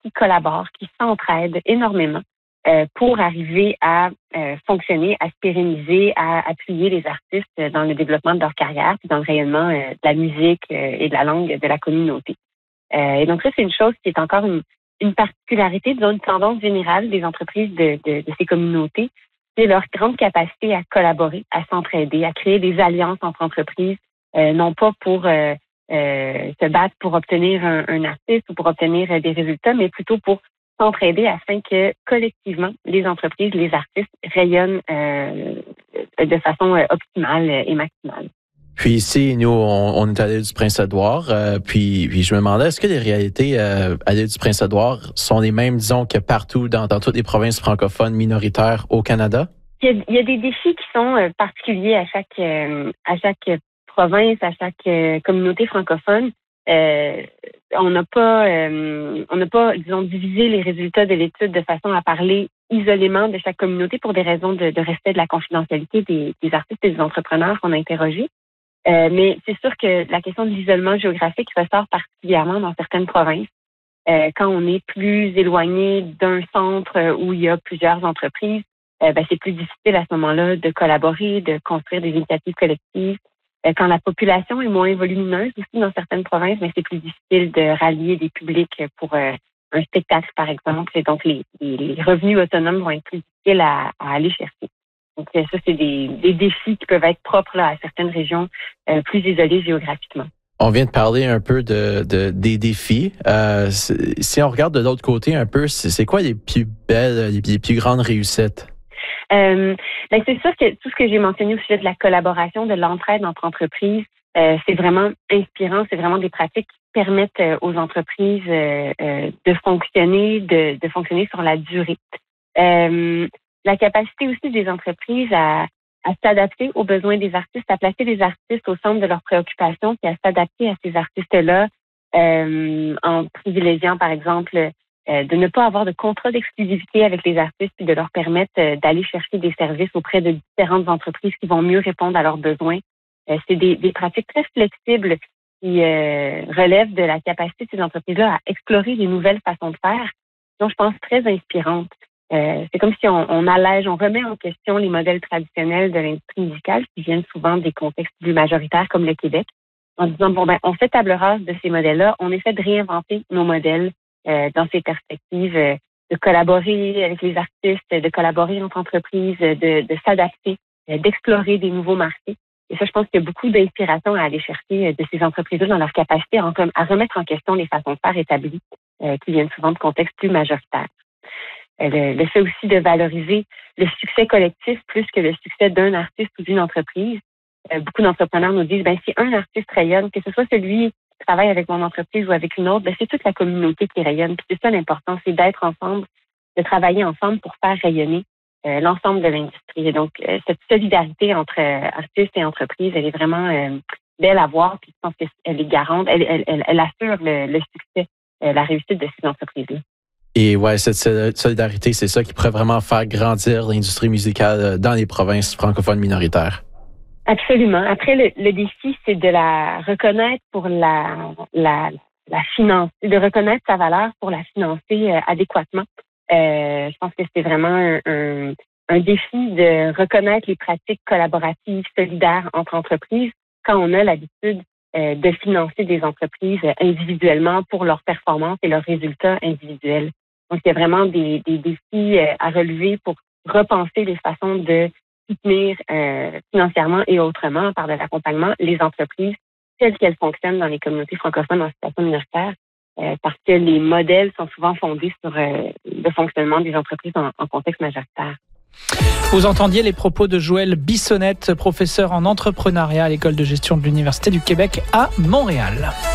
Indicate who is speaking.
Speaker 1: qui collaborent, qui s'entraident énormément pour arriver à fonctionner, à se pérenniser, à appuyer les artistes dans le développement de leur carrière, puis dans le rayonnement de la musique et de la langue de la communauté. Et donc ça, c'est une chose qui est encore une particularité, disons une tendance générale des entreprises de ces communautés, c'est leur grande capacité à collaborer, à s'entraider, à créer des alliances entre entreprises, non pas pour se battre pour obtenir un artiste ou pour obtenir des résultats, mais plutôt pour s'entraider afin que collectivement, les entreprises, les artistes rayonnent de façon optimale et maximale.
Speaker 2: Puis ici, nous, on est à l'île du Prince-Édouard. Puis je me demandais, est-ce que les réalités à l'île du Prince-Édouard sont les mêmes, disons, que partout dans toutes les provinces francophones minoritaires au Canada?
Speaker 1: Il y a des défis qui sont particuliers à chaque province, à chaque communauté francophone. On n'a pas, disons, divisé les résultats de l'étude de façon à parler isolément de chaque communauté pour des raisons de respect de la confidentialité des artistes et des entrepreneurs qu'on a interrogés. Mais c'est sûr que la question de l'isolement géographique ressort particulièrement dans certaines provinces. Quand on est plus éloigné d'un centre où il y a plusieurs entreprises, c'est plus difficile à ce moment-là de collaborer, de construire des initiatives collectives. Quand la population est moins volumineuse aussi dans certaines provinces, mais c'est plus difficile de rallier des publics pour un spectacle, par exemple. Et donc, les revenus autonomes vont être plus difficiles à aller chercher. Donc, ça, c'est des défis qui peuvent être propres là, à certaines régions plus isolées géographiquement.
Speaker 2: On vient de parler un peu des défis. Si on regarde de l'autre côté un peu, c'est quoi les plus belles, les plus grandes réussites?
Speaker 1: C'est sûr que tout ce que j'ai mentionné au sujet de la collaboration, de l'entraide entre entreprises, c'est vraiment inspirant. C'est vraiment des pratiques qui permettent aux entreprises de fonctionner sur la durée. La capacité aussi des entreprises à s'adapter aux besoins des artistes, à placer les artistes au centre de leurs préoccupations, puis à s'adapter à ces artistes-là en privilégiant, par exemple, de ne pas avoir de contrat d'exclusivité avec les artistes puis de leur permettre d'aller chercher des services auprès de différentes entreprises qui vont mieux répondre à leurs besoins. C'est des pratiques très flexibles qui relèvent de la capacité de ces entreprises-là à explorer des nouvelles façons de faire, dont je pense très inspirantes. C'est comme si on allège, on remet en question les modèles traditionnels de l'industrie musicale qui viennent souvent des contextes plus majoritaires comme le Québec, en disant, on fait table rase de ces modèles-là, on essaie de réinventer nos modèles dans ces perspectives, de collaborer avec les artistes, de collaborer entre entreprises, de s'adapter, d'explorer des nouveaux marchés. Et ça, je pense qu'il y a beaucoup d'inspiration à aller chercher de ces entreprises-là dans leur capacité à remettre en question les façons de faire établies qui viennent souvent de contextes plus majoritaires. Le fait aussi de valoriser le succès collectif plus que le succès d'un artiste ou d'une entreprise. Beaucoup d'entrepreneurs nous disent, si un artiste rayonne, que ce soit celui qui travaille avec mon entreprise ou avec une autre, c'est toute la communauté qui rayonne. Puis c'est ça l'important, c'est d'être ensemble, de travailler ensemble pour faire rayonner l'ensemble de l'industrie. Et donc, cette solidarité entre artistes et entreprises, elle est vraiment belle à voir. Puis je pense qu'elle est garante, elle assure le succès, la réussite de ces entreprises-là.
Speaker 2: Et ouais, cette solidarité, c'est ça qui pourrait vraiment faire grandir l'industrie musicale dans les provinces francophones minoritaires.
Speaker 1: Absolument. Après, le défi, c'est de la reconnaître pour la financer, de reconnaître sa valeur pour la financer adéquatement. Je pense que c'est vraiment un défi de reconnaître les pratiques collaboratives, solidaires entre entreprises quand on a l'habitude de financer des entreprises individuellement pour leurs performances et leurs résultats individuels. Donc, il y a vraiment des défis à relever pour repenser les façons de soutenir financièrement et autrement, par de l'accompagnement, les entreprises telles qu'elles fonctionnent dans les communautés francophones en situation minoritaire, parce que les modèles sont souvent fondés sur le fonctionnement des entreprises en contexte majoritaire.
Speaker 3: Vous entendiez les propos de Joëlle Bissonnette, professeure en entrepreneuriat à l'École de gestion de l'Université du Québec à Montréal.